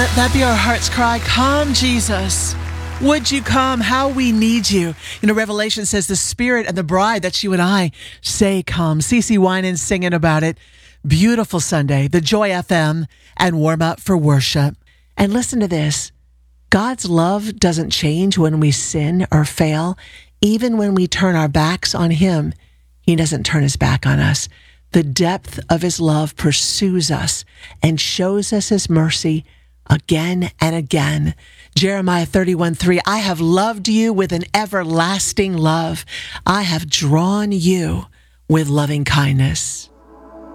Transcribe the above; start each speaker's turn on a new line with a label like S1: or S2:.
S1: Let that be our heart's cry. Come, Jesus. Would you come? How we need you. Revelation says the Spirit and the bride, that's you and I, say come. CeCe Winan singing about it. Beautiful Sunday, the Joy FM and Warm Up for Worship. And listen to this. God's love doesn't change when we sin or fail. Even when we turn our backs on him, he doesn't turn his back on us. The depth of his love pursues us and shows us his mercy again and again. Jeremiah 31:3, I have loved you with an everlasting love. I have drawn you with loving kindness.